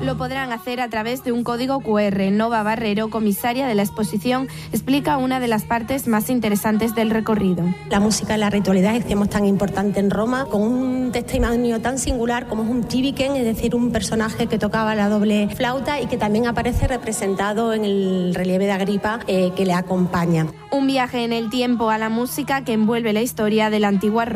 Lo podrán hacer a través de un código QR. Nova Barrero, comisaria de la exposición, explica una de las partes más interesantes del recorrido. La música y la ritualidad hicimos tan importante en Roma, con un testimonio tan singular como es un Tibiken, es decir, un personaje que tocaba la doble flauta y que también aparece representado en el relieve de Agripa que le acompaña. Un viaje en el tiempo a la música que envuelve la historia de la antigua Roma.